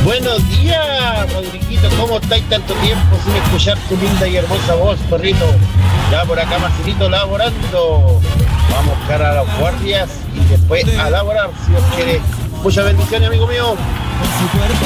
Buenos días, Rodriguito, ¿cómo estáis tanto tiempo sin escuchar tu linda y hermosa voz, perrito? Ya por acá, Marcelito, laborando. Vamos cara a las guardias y después a laborar, si Dios quiere. Muchas bendiciones, amigo mío.